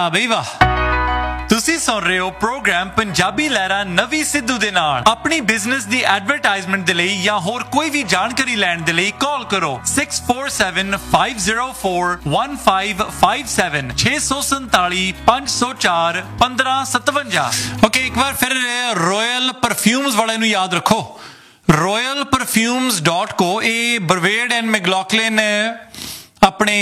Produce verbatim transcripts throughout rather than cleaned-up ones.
ਵਾਹ ਬਈ ਵਾਹ। ਤੁਸੀਂ ਸੁਣ ਰਹੇ ਹੋ ਪ੍ਰੋਗਰਾਮ ਪੰਜਾਬੀ ਲਹਿਰਾਂ ਨਵੀਂ ਸਿੱਧੂ ਦੇ ਨਾਲ। ਆਪਣੀ ਬਿਜ਼ਨਸ ਦੀ ਐਡਵਰਟਾਈਜ਼ਮੈਂਟ ਦੇ ਲਈ ਜਾਂ ਹੋਰ ਕੋਈ ਵੀ ਜਾਣਕਾਰੀ ਲੈਣ ਦੇ ਲਈ ਕਾਲ ਕਰੋ six four seven five zero four one five five seven ਛੇ ਸੌ ਸੰਤਾਲੀ ਪੰਜ ਸੌ ਚਾਰ ਪੰਦਰਾਂ ਸਤਵੰਜਾ। ਓਕੇ, ਇੱਕ ਵਾਰ ਫਿਰ ਰਾਇਲ ਪਰਫਿਊਮਸ ਵਾਲਿਆਂ ਨੂੰ ਯਾਦ ਰੱਖੋ, ਰਾਇਲ ਪਰਫਿਊਮਸ ਡਾਟ ਕੋ। ਇਹ ਬਰਵੇਡ ਐਂਡ ਮੈਕਲੌਕਲਿਨ ਆਪਣੇ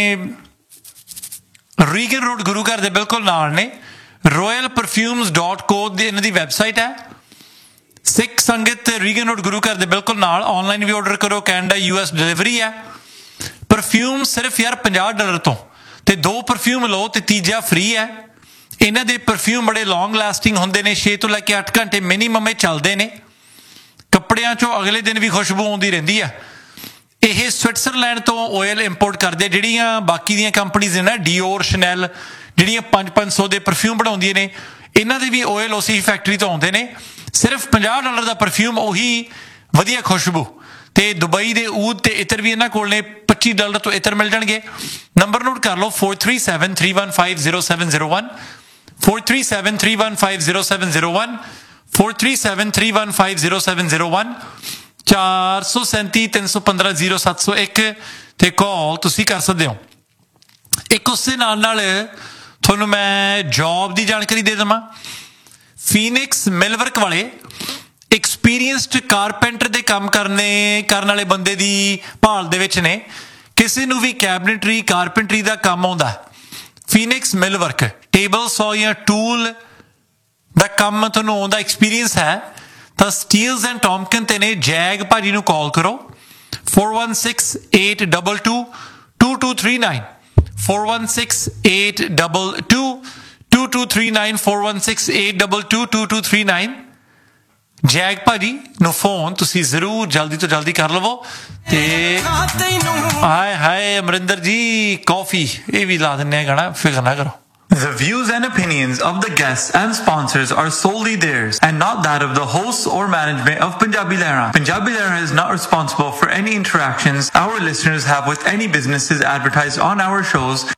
ਰੀਗਨ ਰੋਡ ਗੁਰੂ ਘਰ ਦੇ ਬਿਲਕੁਲ ਨਾਲ ਨੇ। ਰਾਇਲ ਪਰਫਿਊਮਸ ਡਾਟ ਕੋ ਦੀ ਇਹਨਾਂ ਦੀ ਵੈਬਸਾਈਟ ਹੈ। ਸਿੱਖ ਸੰਗਤ ਰੀਗਨ ਰੋਡ ਗੁਰੂ ਘਰ ਦੇ ਬਿਲਕੁਲ ਨਾਲ। ਆਨਲਾਈਨ ਵੀ ਆਰਡਰ ਕਰੋ, ਕੈਨੇਡਾ ਯੂ ਐਸ ਡਿਲੀਵਰੀ ਹੈ। ਪਰਫਿਊਮ ਸਿਰਫ ਯਾਰ ਪੰਜਾਹ ਡਾਲਰ ਤੋਂ, ਤੇ ਦੋ ਪਰਫਿਊਮ ਲਓ ਤੇ ਤੀਜਾ ਫ੍ਰੀ ਹੈ। ਇਹਨਾਂ ਦੇ ਪਰਫਿਊਮ ਬੜੇ ਲੌਂਗ ਲਾਸਟਿੰਗ ਹੁੰਦੇ ਨੇ, ਛੇ ਤੋਂ ਲੈ ਕੇ ਅੱਠ ਘੰਟੇ ਮਿਨੀਮਮ ਇਹ ਚੱਲਦੇ ਨੇ। ਕੱਪੜਿਆਂ ਚੋਂ ਅਗਲੇ ਦਿਨ ਵੀ ਖੁਸ਼ਬੂ ਆਉਂਦੀ ਰਹਿੰਦੀ ਆ। ਇਹ ਸਵਿਟਜ਼ਰਲੈਂਡ ਤੋਂ ਆਇਲ ਇੰਪੋਰਟ ਕਰਦੇ। ਜਿਹੜੀਆਂ ਬਾਕੀ ਦੀਆਂ ਕੰਪਨੀਆਂ ਨੇ ਨਾ, ਡੀਓਰ, ਸ਼ਨੈਲ, ਜਿਹੜੀਆਂ ਪੰਜ ਪੰਜ ਸੌ ਦੇ ਪਰਫਿਊਮ ਬਣਾਉਂਦੀਆਂ ਨੇ, ਇਹਨਾਂ ਦੇ ਵੀ ਆਇਲ ਉਸੇ ਫੈਕਟਰੀ ਤੋਂ ਆਉਂਦੇ ਨੇ। ਸਿਰਫ ਪੰਜਾਹ ਡਾਲਰ ਦਾ ਪਰਫਿਊਮ, ਉਹੀ ਵਧੀਆ ਖੁਸ਼ਬੂ। ਤੇ ਦੁਬਈ ਦੇ ਊਦ ਤੇ ਇਤਰ ਵੀ ਇਹਨਾਂ ਕੋਲ ਨੇ, ਪੱਚੀ ਡਾਲਰ ਤੋਂ ਇਤਰ ਮਿਲ ਜਾਣਗੇ। ਨੰਬਰ ਨੋਟ ਕਰ ਲਓ four three seven three one five zero seven zero one four three seven three one five zero seven zero one four three seven three one five zero seven zero one ਚਾਰ ਸੌ ਸੈਂਤੀ ਤਿੰਨ ਸੌ ਪੰਦਰਾਂ zero ਸੱਤ ਸੌ ਇੱਕ ਤੇ ਕਾਲ ਤੁਸੀਂ ਕਰ ਸਕਦੇ ਹੋ। ਇੱਕ ਉਸਦੇ ਨਾਲ ਨਾਲ ਤੁਹਾਨੂੰ ਮੈਂ ਜੌਬ ਦੀ ਜਾਣਕਾਰੀ ਦੇ ਦੇਵਾਂ। ਫੀਨਿਕਸ ਮਿਲਵਰਕ ਵਾਲੇ ਐਕਸਪੀਰੀਅੰਸਡ ਕਾਰਪੈਂਟਰ ਦੇ ਕੰਮ ਕਰਨੇ ਕਰਨ ਵਾਲੇ ਬੰਦੇ ਦੀ ਭਾਲ ਦੇ ਵਿੱਚ ਨੇ। ਕਿਸੇ ਨੂੰ ਵੀ ਕੈਬਨਿਟਰੀ ਕਾਰਪੈਂਟਰੀ ਦਾ ਕੰਮ ਆਉਂਦਾ, ਫੀਨਿਕਸ ਮਿਲਵਰਕ, ਟੇਬਲ ਸੌ ਜਾਂ ਟੂਲ ਦਾ ਕੰਮ ਤੁਹਾਨੂੰ ਆਉਂਦਾ, ਐਕਸਪੀਰੀਅੰਸ ਹੈ ਤਾਂ ਸਟੀਲਸ ਐਂਡ ਟੌਮਕਿਨ ਤੇ ਨੇ। ਜੈਗ ਭਾਜੀ ਨੂੰ ਕਾਲ ਕਰੋ four one six eight two two two two three nine four one six eight two two two two three nine four one six eight two two two two three nine। Zag ਭਾਜੀ ਨੂੰ phone ਤੁਸੀਂ ਜ਼ਰੂਰ ਜਲਦੀ ਤੋਂ ਜਲਦੀ ਕਰ ਲਵੋ। ਤੇ ਹਾਏ ਹਾਏ ਅਮਰਿੰਦਰ ਜੀ ਕਾਫੀ ਇਹ ਵੀ ਲਾ ਦਿੰਦੇ ਆ ਗਾਣਾ, ਫਿਕਰ ਨਾ ਕਰੋ। The views and opinions of the guests and sponsors are solely theirs and not that of the hosts or management of Punjabi Lehra. Punjabi Lehra is not responsible for any interactions our listeners have with any businesses advertised on our shows